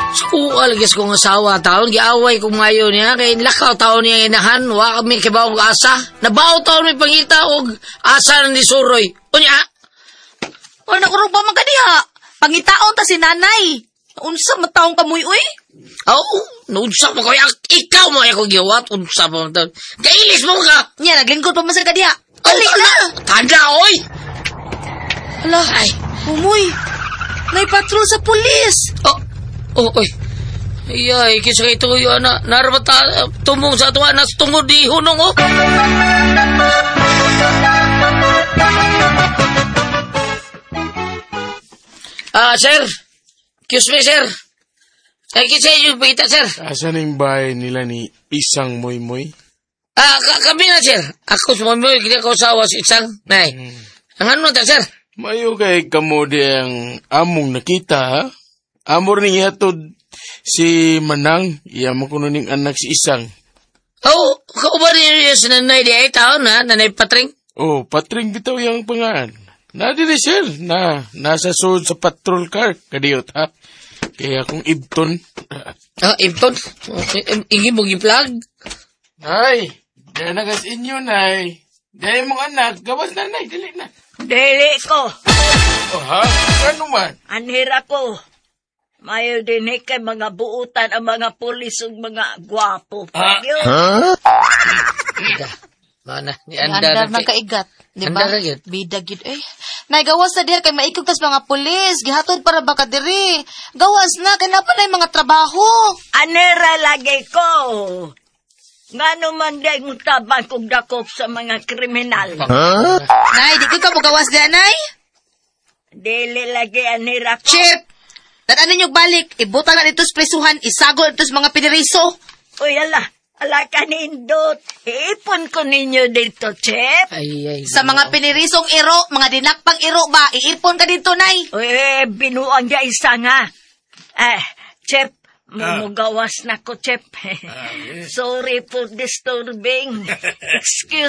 Sual gis kong asawa taon, giaway kong mayo niya, kay lakaw taon niya inahan, wa kami kibaw kong asa. Nabaw taon may pangita og asa na ni Suroy. Unya? O, nakurog pa man kaniha. Pangitaon ta si nanay. Unsa mataong kamuy, uy? Naunsa mo ko, ikaw mo ako giwat, unsa mo taon. Kailis mo ka! Nya, naglingkod pa man sa kaniha. Ali na! Tanda, oy! Ala, umuy. May patrol sa pulis. Oy. Ay, kisa kay tuyo, na, narabata, tumong sa tuwa, nas tungod di hunong, oh. Sir. Excuse me, sir. Ay, kisa yung pagkita, sir. Asan yung bahay nila ni Isang Moy-Moy? Kami na, sir. Ako sa Moy-Moy, kaya ko sa awas isang. Nay. Ang ano ta, sir? Mayo kay kamode ang among nakita, ha? Amor ning ihatod si Manang, iya mo kuno ning anak si Isang. Kaubar niyo sa nanay di ay taon, ha? Nanay Patring? Patring bitaw yung pangaan. Nadiri, sir, nasa sud sa patrol car, kadiyot, ha? Kaya kung Ibton. Ibton? Ingi mo gi-plug? Nay, dahil nagas inyo, nay. Dahil mong anak, gawas na, nay, dili na. Dili ko. Ha? Ano man? Anhira ko. Mayo din kay mga buutan ang mga pulis ug mga gwapo. Mana? Ni Andar man kaigat. Diba? Andar yun. Bida gid eh. Nay, gawas na diha kay maikog tas mga pulis. Gihatod para baka diri. Gawas na, kay napa na yung mga trabaho. Anhira lagi ko. Ngano man day mutabang kong dakop sa mga kriminal. Nay, di ko mo gawas diha, nay? Dili lagi anhira ko. Chip! Tananin niyo balik. Ibutang na dito sa presuhan. Isagol dito sa mga piniriso. Uy, ala ka nindot. Iipon ko ninyo dito, Chep. Ay. Sa mga pinirisong iro, mga dinakpang iro ba, iipon ka dito, nay. Uy, binuang niya isa nga. Chep, mumugawas na ko, Chep. Sorry for disturbing. Excuse